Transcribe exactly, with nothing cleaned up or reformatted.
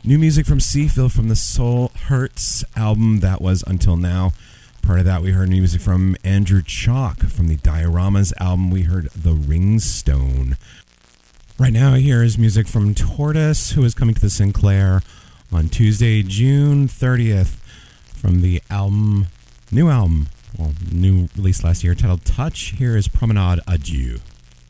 New music from Seafield from the Soul Hurts album. That was Until Now. Part of that, we heard music from Andrew Chalk from the Dioramas album. We heard The Ringstone. Right now, here is music from Tortoise, who is coming to the Sinclair on Tuesday, June thirtieth, from the album, new album, well, new release last year, titled Touch. Here is Promenade Adieu.